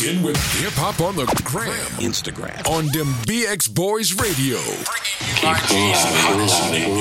In with hip hop on the gram, Instagram, on them BX Boys Radio. Keep